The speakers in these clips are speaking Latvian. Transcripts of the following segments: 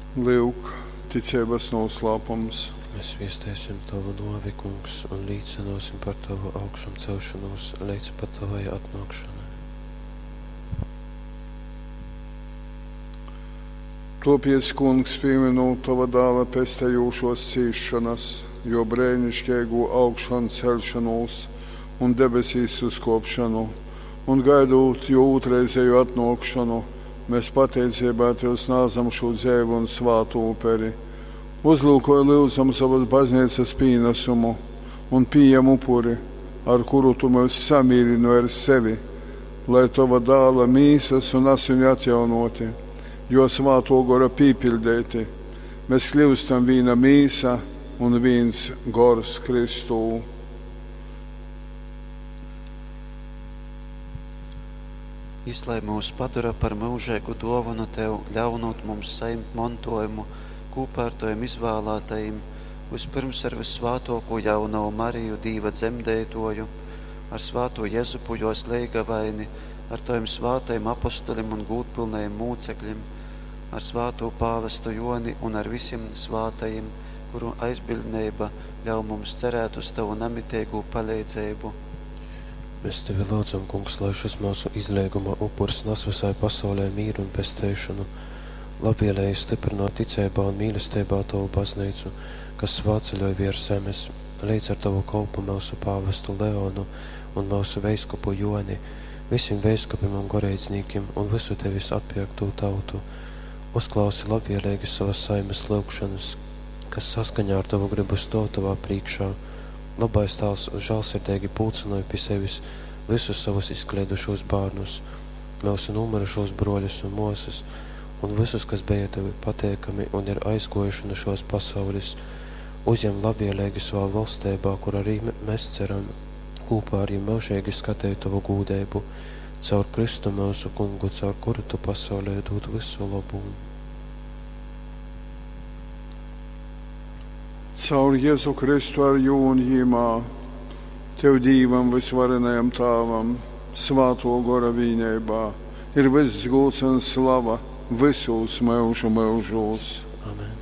Lūk, ticības noslēpums. Mēs viestēsim Tavu novi, Kungs, un līdzinosim par Tavu augšām celšanos līdz pat Tavai atnākšanai. Topies, Kungs, pieminot Tava dēla pestējūšos cīšanas, jo brēnišķīgu augšanu celšanos un debesīs uzkopšanu, un gaidot jo otrreizēju atnākšanu, mēs pateicībā Tev snāzam šo dzēvu un svātu uperi. Uzlūkoju lūdzam savas baznīcas pīnesumu un pieejam upuri, ar kuru Tu mūs samīrinu ar sevi, lai Tava dēla mīsas un asiņi atjaunoti, jo svāto gora pīpildēti. Mēs kļūstam viena mīsa un viens gors Kristū. Izlai mūs padara par mūžēgu dāvanu Tev, ļaunot mums saņemt mantojumu, kopā ar Taviem izvēlētajiem, vispirms ar visvātoko jauno Mariju, Dīva dzemdētoju, ar svāto Jezupu jos leigavaini, ar Taviem svātajiem apostolim un gūtpilnējiem mūcekļiem, ar svāto pāvestu Joni un ar visiem svātajiem, kuru aizbildnība ļauj mums cerēt uz Tavu nemitīgu palīdzību. Mēs Tevi lūdzam, Kungs, lai šis mūsu izlieguma upuris nes visai pasaulē mīru un pestēšanu, labvēlēji stiprināt ticībā un mīlestībā Tavu baznīcu, kas svāceļoja virs zemes, līdz ar Tavu kalpu mūsu pāvestu Leonu un mūsu veiskupu Joni, visiem veiskupiem un gorēdzniekiem un visu Tevis atpirktu tautu. Uzklausi labvēlīgi savas saimes lūgšanas, kas saskaņā ar Tavu gribu stāv Tavā priekšā. Labais Tēvs žēlsirdīgi pulcināja pie sevis visus savus izkliedušos bērnus, mūsu numirušos broļus un mosas, un visus, kas bija Tevi pateikami un ir aizgojuši no šos pasaules, uzņem labvēlīgi savā valstībā, kur arī mēs ceram, kopā arī mūžīgi skatēju Tavu gūdēbu, caur Kristu mūsu Kungu, caur kuru Tu pasaulē dod visu labumu. Caur Jēzu Kristu ar jūnu ģimā, Tev Dīvam visvarenajam Tāvam, svāto gora vīnībā, ir viss gulds un slava, visus mūžu mūžos. Amen.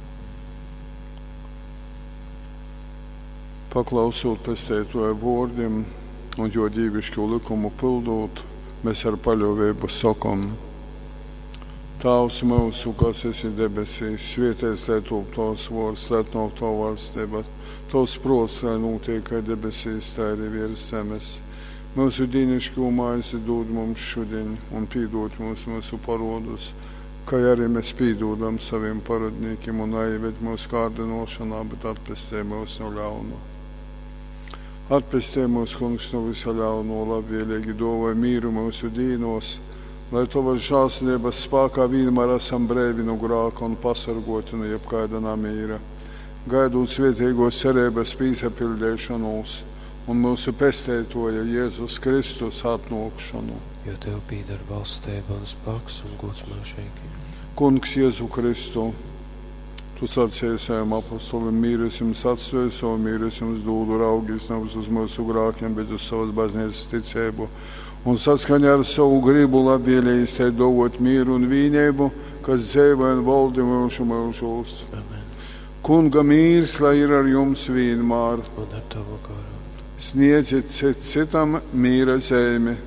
Paklausot pestētoju vārdiem un jo dīvišķo likumu pildot, mēs ar paļāvību sakam: Tēvs mūsu, kas esi debesīs, svētīts lai top Tavs vārds, lai atnāk Tava valstība, Tavs prāts, lai notiek kā debesīs, tā arī virs zemes. Mūsu dienascho maizi dod mums šodien un piedod mums mūsu parodus, kā arī mēs piedodam saviem parodniekiem, un neieved mūsu kārdinošanā, bet atpestē mūs no ļauna. Atpestē mūs, Kungs, no visa ļauno, labvēlīgi dāvāj mīru mūsu dīnos, lai Tavas žēlsirdības spēkā vienmēr esam brīvi no grēka un pasargoti no jebkāda nemīra, gaidot svētīgos cerības piesapildīšanos un mūsu pestētoja Jēzus Kristus atnākšanu. Jo Tev pieder valstība un spēks un gods mūžīgi. Kungs Jēzu Kristu, Tu sacīji saviem apostolim: mīru es jums atstāju, savu mīru es jums dodu, raugieties nevis uz mūsu grēkiem, bet uz savas baznīcas ticību. Un saskaņā ar savu gribu labvēlīgi tai dāvāt mieru un vienību, kas dzīvo un valda mūžu mūžos. Amen. Kunga mīrs, lai ir ar jums vienmēr. Un ar Tavu garu. Sniedziet citam mīra zīmi.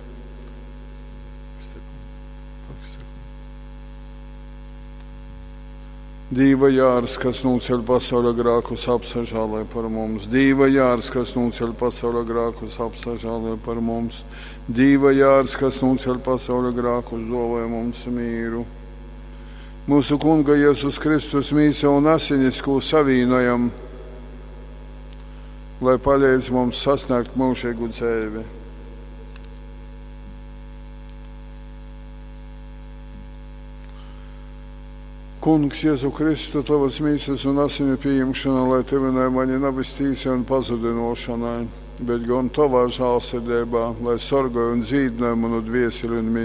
Dīva Jārs, kas nūceļ pasaulē grēkus, apsažālē par mums. Dīva Jārs, kas nūceļ pasaulē grēkus, apsažālē par mums. Dīva Jārs, kas nūceļ pasaulē grēkus, dāvāj mums mīru. Mūsu Kunga Jēzus Kristus mīsa un asinis, ko savīnojam, lai palīdz mums sasniegt mūžīgu dzīvi. Kungs Jēzu Kristu, Tavas mīsas un asiņu pieņemšana, lai Tevinai mani nabistīsi un pazudinošanai, bet gan Tavā žēlsirdībā, lai sargāj un dzīdināj manu dvieseli un mīlu.